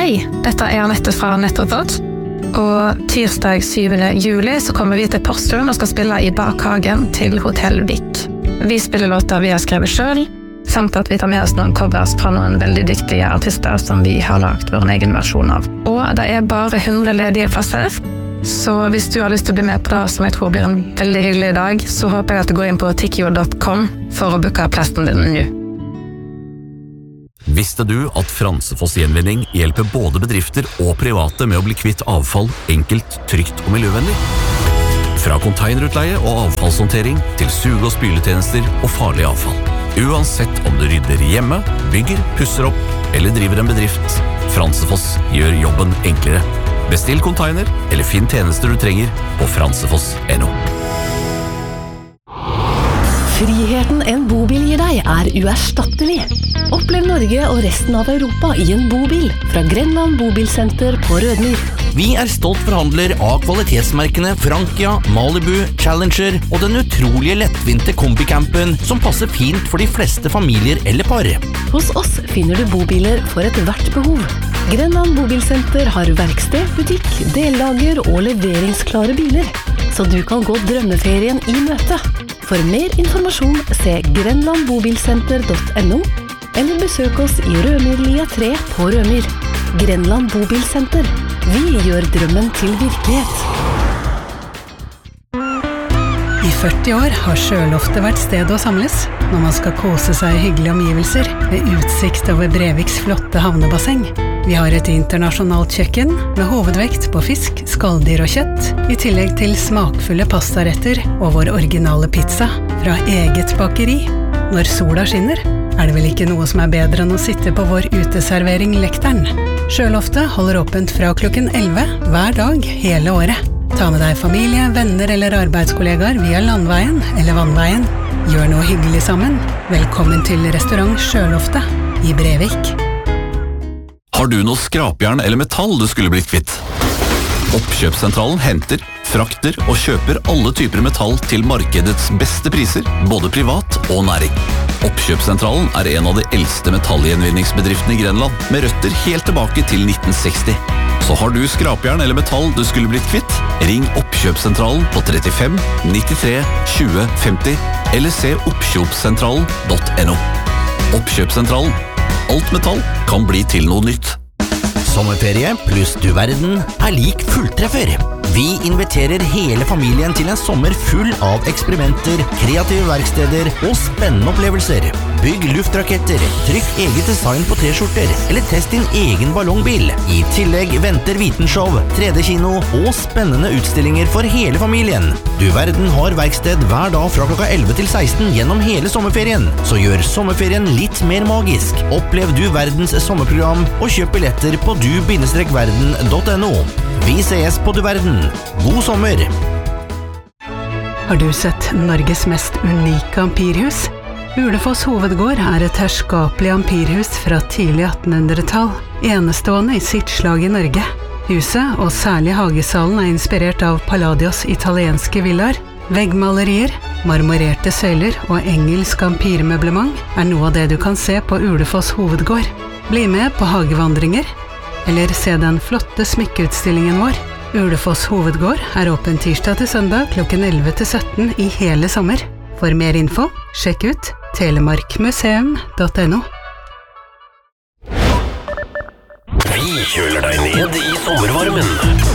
Hei, dette Anette fra Nettoppåt. Og tirsdag 7. juli så kommer vi til Porsgrunn og skal spille i bakhagen til Hotell Vik. Vi spiller låter vi har skrevet selv, samt at vi tar med oss noen covers fra noen veldig dyktige artister som vi har lagt vår egen versjon av. Og det bare 100 ledige plasser, så hvis du har lyst til å bli med på det, som jeg tror blir en veldig hyggelig dag, så håper jeg at du går inn på tikkio.com for å booke plassen din nå. Visste du at Fransefoss Gjenvinning hjelper både bedrifter og private med å bli kvitt avfall enkelt, trygt og miljøvennlig? Fra containerutleie og avfallshåndtering til suge- og spyletjenester og farlig avfall. Uansett om du rydder hjemme, bygger, pusser opp eller driver en bedrift, Fransefoss gjør jobben enklere. Bestill container eller finn tjenester du trenger på fransefoss.no. Friheten en bobil gir deg uerstattelig. Opplev Norge og resten av Europa i en bobil fra Grenland Bobilsenter på Rødmyr. Vi stolt forhandler av kvalitetsmerkene Frankia, Malibu, Challenger og den utrolige lettvinte kombicampen som passer fint for de fleste familier eller par. Hos oss finner du bobiler for et hvert behov. Grenland Bobilsenter har verksted, butikk, dellager og leveringsklare biler, så du kan gå drømmeferien i møte. For mer informasjon se grenlandbobilsenter.no eller besøk oss i Rødmyrlia 3 på Rødmyr. Grenland Bobilsenter. Vi gjør drømmen til virkelighet. I 40 år har Sjøloftet vært sted å samles når man skal kose seg i hyggelige omgivelser med utsikt over Breviks flotte havnebasseng. Vi har et internasjonalt kjøkken med hovedvekt på fisk, skalldyr og kjøtt, i tillegg til smakfulle pastaretter og vår originale pizza fra eget bakeri. Når sola skinner, det vel ikke noe som bedre enn å sitte på vår uteservering Lekteren. Sjøloftet holder åpent fra klokken 11 hver dag hele året. Ta med deg familie, venner eller arbeidskollegaer via landveien eller vannveien. Gjør noe hyggelig sammen. Velkommen til restaurant Sjøloftet i Brevik. Har du noe skrapjern eller metall du skulle blitt kvitt? Oppkjøpssentralen henter, frakter og kjøper alle typer metall til markedets beste priser, både privat og næring. Oppkjøpssentralen en av de eldste metallgjenvinningsbedriftene i Grenland, med røtter helt tilbake til 1960. Så har du skrapjern eller metall du skulle blitt kvitt? Ring Oppkjøpssentralen på 35 93 20 50 eller se oppkjøpssentralen.no. Oppkjøpssentralen. Alt metall kan bli til noe nytt. Sommerferie pluss du verden lik fulltreffer. Vi inviterer hele familien til en sommer full av eksperimenter, kreative verksteder og spennende opplevelser. Bygg luftraketter, trykk eget design på t-skjorter, eller test din egen ballongbil. I tillegg venter vitenshow, 3D-kino og spennende utstillinger for hele familien. Du verden har verksted hver dag fra klokka 11 til 16 gjennom hele sommerferien. Så gjør sommerferien litt mer magisk. Opplev du verdens sommerprogram og kjøp billetter på du-verden.no. Vi ses på du verden. God sommer! Har du sett Norges mest unike ampirhus? Ulefoss hovedgård et herskapelig ampirhus fra tidlig 1800-tall, enestående i sitt slag i Norge. Huset, og særlig hagesalen, inspirert av Palladios italienske villaer. Veggmalerier, marmorerte søyler og engelsk ampirmøblement noe av det du kan se på Ulefoss hovedgård. Bli med på hagevandringer, eller se den flotte smykkeutstillingen vår. Ulefoss hovedgård åpen tirsdag til søndag klokken 11 til 17 i hele sommer. For mer info, sjekk ut telemarkmuseum.no. Vi kjøler deg ned i sommervarmen.